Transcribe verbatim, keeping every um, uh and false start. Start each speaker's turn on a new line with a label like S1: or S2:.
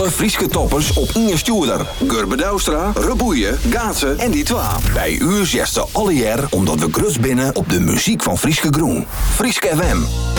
S1: alle Frieske toppers op Inge Stoerder. Gurbe Douwstra, Reboeien, Gaatsen en die twa. Bij u zesde alle jaar omdat we grut binnen op de muziek van Frieske Groen. Frieske F M.